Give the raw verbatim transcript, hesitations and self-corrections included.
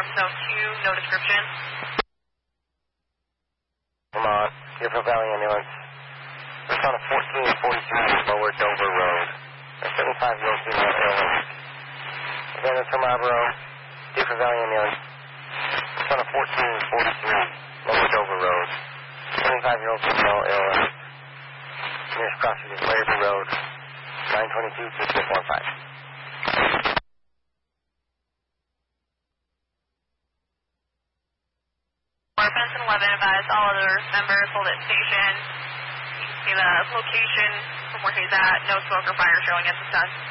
zone two, no description. Vermont, Deerfield Valley Ambulance. Respond to fourteen forty-three, Lower Dover Road. seventy-five year old female airlift. Again, it's from Marlboro, Deerfield Valley Ambulance. Respond to fourteen forty-three, Lower Dover Road. seventy-five year old female airlift. Nearest crossing is Larrabee Road, nine twenty-two, two six one five. Benson eleven advised all other members hold at station. You can see the location from where he's at. No smoke or fire showing at this time.